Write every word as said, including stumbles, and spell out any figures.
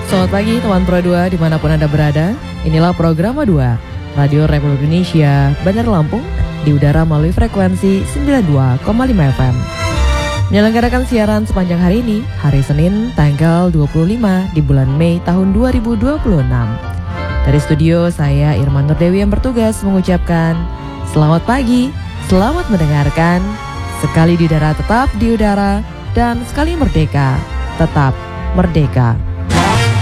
Selamat pagi teman Pro dua dimanapun Anda berada. Inilah program O dua Radio Republik Indonesia Bandar Lampung di udara melalui frekuensi sembilan puluh dua koma lima F M. Menyelenggarakan siaran sepanjang hari ini, hari Senin tanggal dua puluh lima di bulan Mei tahun dua ribu dua puluh enam. Dari studio saya Irma Nurdewi yang bertugas mengucapkan selamat pagi, selamat mendengarkan. Sekali di udara tetap di udara, dan sekali merdeka tetap merdeka.